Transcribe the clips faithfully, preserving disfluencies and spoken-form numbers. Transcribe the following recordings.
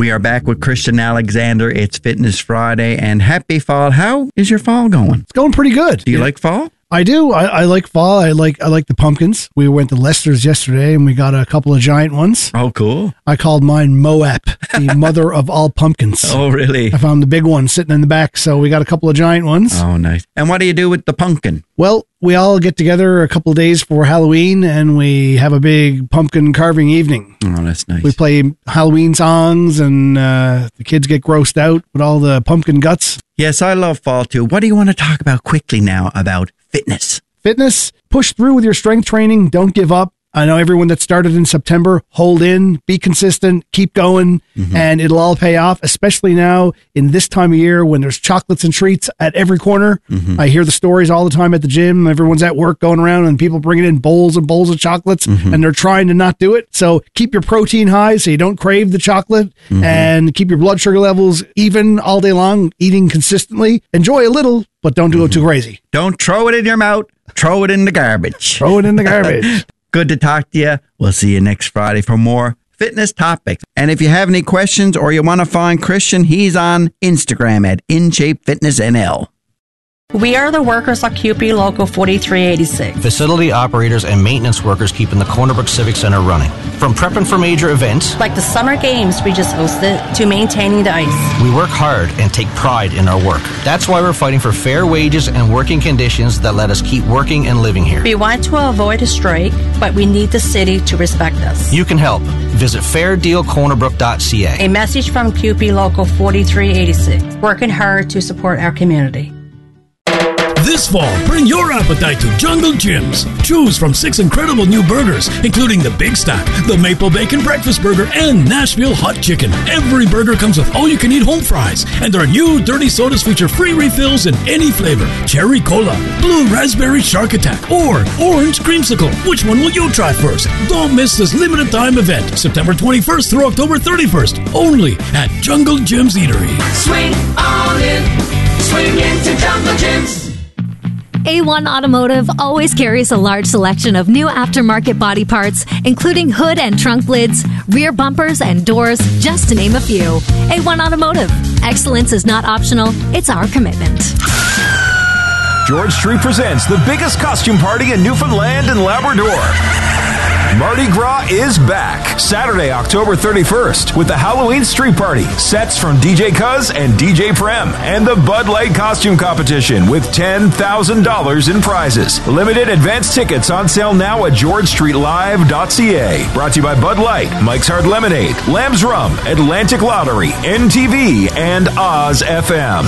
We are back with Christian Alexander. It's Fitness Friday, and happy fall. How is your fall going? It's going pretty good. Do you yeah. like fall? I do. I, I like fall. I like I like the pumpkins. We went to Lester's yesterday, and we got a couple of giant ones. Oh, cool. I called mine Moab, the mother of all pumpkins. Oh, really? I found the big one sitting in the back, so we got a couple of giant ones. Oh, nice. And what do you do with the pumpkin? Well, we all get together a couple of days for Halloween, and we have a big pumpkin carving evening. Oh, that's nice. We play Halloween songs, and uh, the kids get grossed out with all the pumpkin guts. Yes, I love fall too. What do you want to talk about quickly now about fitness? Fitness, push through with your strength training. Don't give up. I know everyone that started in September, hold in, be consistent, keep going, mm-hmm. and it'll all pay off, especially now in this time of year when there's chocolates and treats at every corner. Mm-hmm. I hear the stories all the time at the gym. Everyone's at work going around and people bringing in bowls and bowls of chocolates, mm-hmm. and they're trying to not do it. So keep your protein high so you don't crave the chocolate, mm-hmm. and keep your blood sugar levels even all day long, eating consistently. Enjoy a little, but don't do mm-hmm. it too crazy. Don't throw it in your mouth. Throw it in the garbage. Throw it in the garbage. Good to talk to you. We'll see you next Friday for more fitness topics. And if you have any questions or you want to find Christian, he's on Instagram at InShapeFitnessNL. We are the workers at C U P E Local forty-three eighty-six. Facility operators and maintenance workers keeping the Corner Brook Civic Center running. From prepping for major events, like the summer games we just hosted, to maintaining the ice. We work hard and take pride in our work. That's why we're fighting for fair wages and working conditions that let us keep working and living here. We want to avoid a strike, but we need the city to respect us. You can help. Visit fair deal corner brook dot c a. A message from C U P E Local forty-three eighty-six. Working hard to support our community. This fall, bring your appetite to Jungle Jim's. Choose from six incredible new burgers, including the Big Stack, the Maple Bacon Breakfast Burger, and Nashville Hot Chicken. Every burger comes with all-you-can-eat home fries, and our new dirty sodas feature free refills in any flavor. Cherry Cola, Blue Raspberry Shark Attack, or Orange Creamsicle. Which one will you try first? Don't miss this limited-time event, September twenty-first through October thirty-first, only at Jungle Jim's Eatery. Swing on in, swing into Jungle Jim's. A one Automotive always carries a large selection of new aftermarket body parts, including hood and trunk lids, rear bumpers and doors, just to name a few. A one Automotive. Excellence is not optional, it's our commitment. George Street presents the biggest costume party in Newfoundland and Labrador. Mardi Gras is back Saturday, October thirty-first with the Halloween Street Party, sets from D J Cuz and D J Prem, and the Bud Light Costume Competition with ten thousand dollars in prizes. Limited advance tickets on sale now at george street live dot c a. Brought to you by Bud Light, Mike's Hard Lemonade, Lamb's Rum, Atlantic Lottery, N T V, and Oz F M.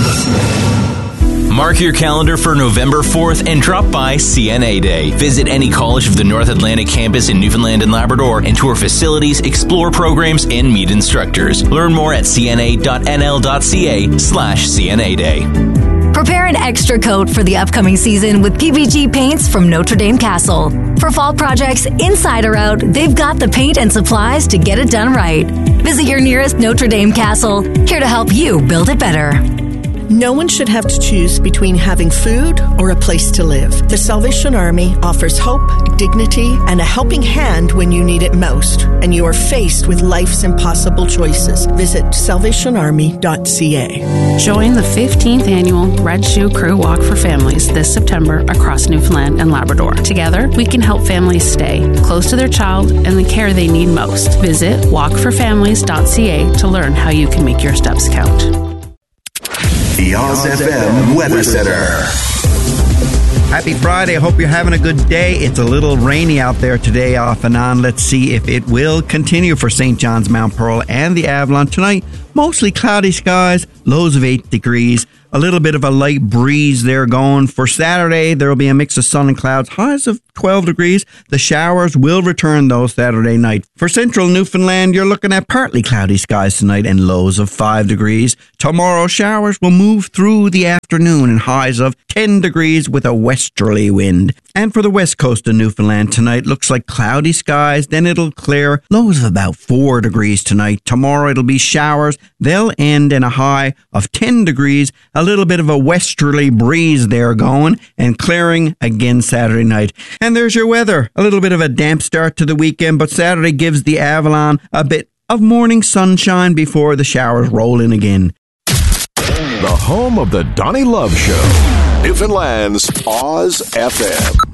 Mark your calendar for November fourth and drop by C N A Day. Visit any college of the North Atlantic campus in Newfoundland and Labrador and tour facilities, explore programs, and meet instructors. Learn more at c n a dot n l dot c a slash C N A Day. Prepare an extra coat for the upcoming season with P V G paints from Notre Dame Castle. For fall projects, inside or out, they've got the paint and supplies to get it done right. Visit your nearest Notre Dame Castle, here to help you build it better. No one should have to choose between having food or a place to live. The Salvation Army offers hope, dignity, and a helping hand when you need it most, and you are faced with life's impossible choices. Visit salvation army dot c a. Join the fifteenth Annual Red Shoe Crew Walk for Families this September across Newfoundland and Labrador. Together, we can help families stay close to their child and the care they need most. Visit walk for families dot c a to learn how you can make your steps count. The Oz F M Weather Center. Happy Friday. I hope you're having a good day. It's a little rainy out there today off and on. Let's see if it will continue for Saint John's, Mount Pearl, and the Avalon. Tonight, mostly cloudy skies, lows of eight degrees. A little bit of a light breeze there going. For Saturday, there will be a mix of sun and clouds, highs of twelve degrees. The showers will return, though, Saturday night. For central Newfoundland, you're looking at partly cloudy skies tonight and lows of five degrees. Tomorrow, showers will move through the afternoon and highs of ten degrees with a westerly wind. And for the west coast of Newfoundland tonight, looks like cloudy skies, then it'll clear. Lows of about four degrees tonight. Tomorrow, it'll be showers. They'll end in a high of ten degrees. A little bit of a westerly breeze there going and clearing again Saturday night. And there's your weather. A little bit of a damp start to the weekend, but Saturday gives the Avalon a bit of morning sunshine before the showers roll in again. The home of the Donnie Love Show. Newfoundland's Oz F M.